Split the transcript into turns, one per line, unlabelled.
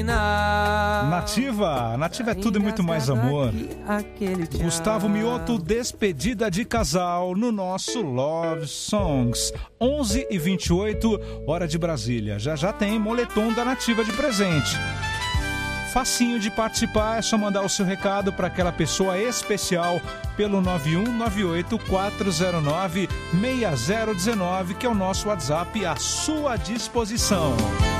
Nativa é tudo e muito mais amor. Gustavo Mioto, despedida de casal no nosso Love Songs. 11h28, hora de Brasília. Já tem moletom da Nativa de presente. Facinho de participar, é só mandar o seu recado para aquela pessoa especial pelo 9198-409-6019, que é o nosso WhatsApp à sua disposição.